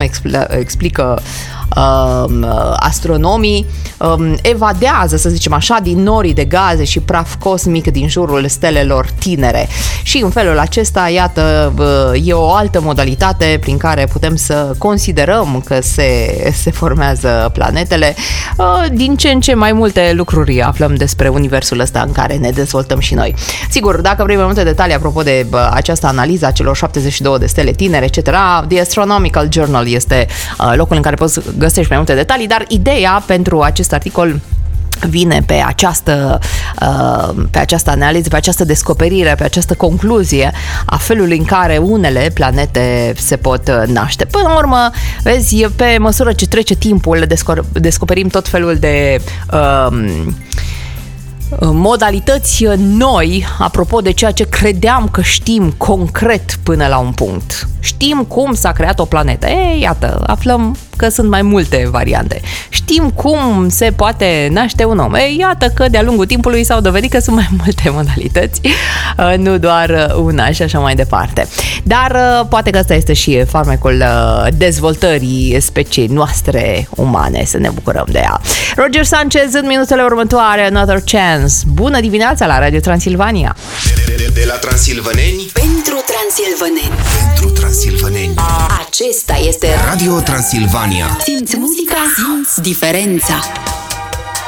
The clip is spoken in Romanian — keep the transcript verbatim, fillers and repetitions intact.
expl- explică uh, astronomii, uh, evadează, să zicem așa, din norii de gaze și praf cosmic din jurul stelelor tinere. Și în felul acesta, iată, uh, e o altă modalitate prin care putem să considerăm că se, se formează planetele. Uh, din ce în ce mai multe lucruri aflăm despre universul ăsta în care ne dezvoltăm și noi. Sigur, dacă vrei mai multe detalii apropo de uh, această analiză a celor șaptezeci și două de stele tinere, et cetera, The Astronomical Journal este uh, locul în care poți găsești mai multe detalii, dar ideea pentru acest articol vine pe această, pe această analiză, pe această descoperire, pe această concluzie a felului în care unele planete se pot naște. Până la urmă, vezi, pe măsură ce trece timpul, descoperim tot felul de um, modalități noi, apropo de ceea ce credeam că știm concret până la un punct. Știm cum s-a creat o planetă. Ei, iată, aflăm că sunt mai multe variante. Știm cum se poate naște un om. Ei, iată că de-a lungul timpului s-au dovedit că sunt mai multe modalități, nu doar una și așa mai departe. Dar poate că ăsta este și farmecul dezvoltării speciei noastre umane, să ne bucurăm de ea. Roger Sanchez în minutele următoare, Another Chance. Bună dimineața la Radio Transilvania! De, de, de la transilvaneni pentru transilvaneni. Pentru transilvaneni. Acesta este Radio Transilvania. Simți muzica, simți diferența.